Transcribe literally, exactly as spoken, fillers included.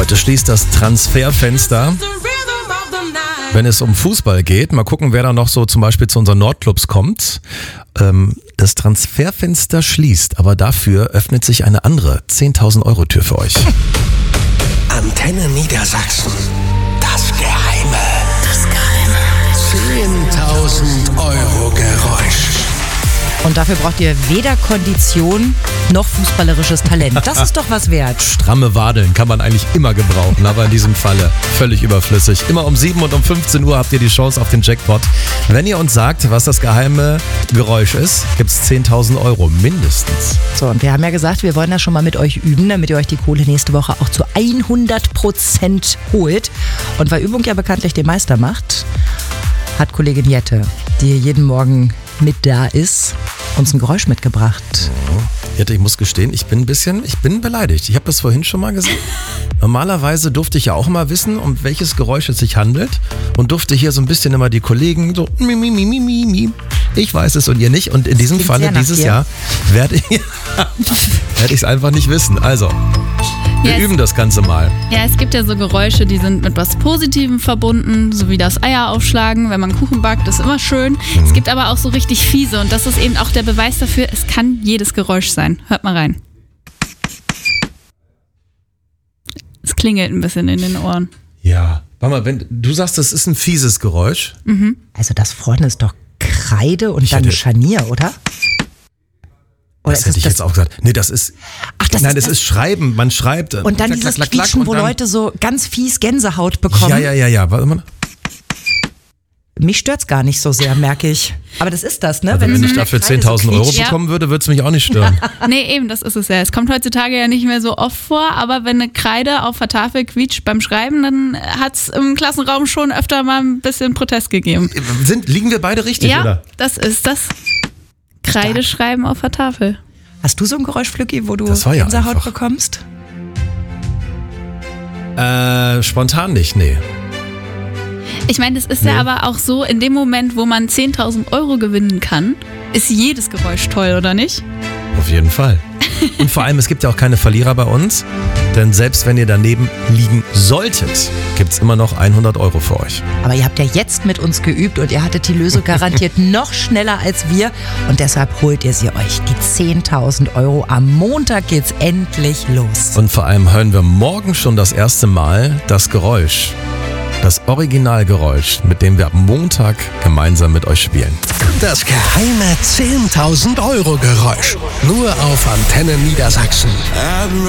Heute schließt das Transferfenster, wenn es um Fußball geht. Mal gucken, wer da noch so zum Beispiel zu unseren Nordclubs kommt. Ähm, das Transferfenster schließt, aber dafür öffnet sich eine andere zehntausend Euro Tür für euch. Antenne Niedersachsen. Das Geheime. Das Geheime. zehntausend Euro Geräusch. Und dafür braucht ihr weder Kondition noch fußballerisches Talent. Das ist doch was wert. Stramme Wadeln kann man eigentlich immer gebrauchen, aber in diesem Falle völlig überflüssig. Immer um sieben und um fünfzehn Uhr habt ihr die Chance auf den Jackpot. Wenn ihr uns sagt, was das geheime Geräusch ist, gibt es zehntausend Euro mindestens. So, und wir haben ja gesagt, wir wollen das schon mal mit euch üben, damit ihr euch die Kohle nächste Woche auch zu hundert Prozent holt. Und weil Übung ja bekanntlich den Meister macht, hat Kollegin Jette, die jeden Morgen mit da ist, uns ein Geräusch mitgebracht. Jette, ich muss gestehen, ich bin ein bisschen, ich bin beleidigt. Ich habe das vorhin schon mal gesagt. Normalerweise durfte ich ja auch mal wissen, um welches Geräusch es sich handelt und durfte hier so ein bisschen immer die Kollegen so mi, mi, mi, mi, mi, mi. Ich weiß es und ihr nicht. Und in diesem Falle dieses Jahr werde ich werde ich es einfach nicht wissen. Also, wir ja, üben das Ganze mal. Ja, es gibt ja so Geräusche, die sind mit was Positivem verbunden, so wie das Eier aufschlagen, wenn man Kuchen backt, ist immer schön. Mhm. Es gibt aber auch so richtig fiese und das ist eben auch der Beweis dafür, es kann jedes Geräusch sein. Hört mal rein. Es klingelt ein bisschen in den Ohren. Ja, warte mal, wenn du sagst, das ist ein fieses Geräusch. Mhm. Also das vorne ist doch Kreide und Ich dann hätte- Scharnier, oder? Oder Das ist hätte es ich das- jetzt auch gesagt. Nee, das ist. Ach, das Nein, ist das das- ist Schreiben. Man schreibt. äh, Und dann klack, dieses klack, klack, Quietschen, und wo dann- Leute so ganz fies Gänsehaut bekommen. Ja, ja, ja, ja. Warte mal. Mich stört's gar nicht so sehr, merke ich. Aber das ist das, ne? Also wenn es ich in der dafür Kreide zehntausend Euro quietscht. Ja. bekommen würde, würde es mich auch nicht stören. Nee, eben, das ist es ja. Es kommt heutzutage ja nicht mehr so oft vor, aber wenn eine Kreide auf der Tafel quietscht beim Schreiben, dann hat es im Klassenraum schon öfter mal ein bisschen Protest gegeben. Sind, liegen wir beide richtig, Ja, oder? das ist das Kreideschreiben auf der Tafel. Hast du so ein Geräusch, Flücki, wo du Das war ja Gänsehaut einfach. bekommst? Äh, spontan nicht, nee. Ich meine, es ist Nee. ja aber auch so, in dem Moment, wo man zehntausend Euro gewinnen kann, ist jedes Geräusch toll, oder nicht? Auf jeden Fall. Und vor allem, es gibt ja auch keine Verlierer bei uns, denn selbst wenn ihr daneben liegen solltet, gibt es immer noch hundert Euro für euch. Aber ihr habt ja jetzt mit uns geübt und ihr hattet die Lösung garantiert noch schneller als wir. Und deshalb holt ihr sie euch. Die zehntausend Euro. Am Montag geht's endlich los. Und vor allem hören wir morgen schon das erste Mal das Geräusch. Das Originalgeräusch, mit dem wir am Montag gemeinsam mit euch spielen. Das geheime zehntausend Euro Geräusch. Nur auf Antenne Niedersachsen.